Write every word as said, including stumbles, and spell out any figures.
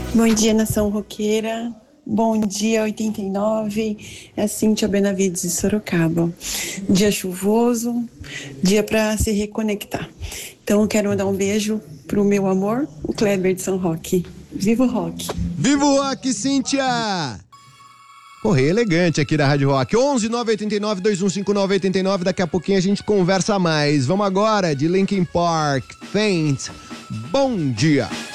Bom dia, nação roqueira. Bom dia, oitenta e nove. É a Cíntia Benavides de Sorocaba. Dia chuvoso, dia para se reconectar. Então, eu quero mandar um beijo pro meu amor, o Kleber de São Roque. Viva o rock! Viva o rock, Cíntia! Correio elegante aqui da Rádio Rock. onze nove oito nove, dois um cinco nove, oito nove. Daqui a pouquinho a gente conversa mais. Vamos agora de Linkin Park, Faint. Bom dia!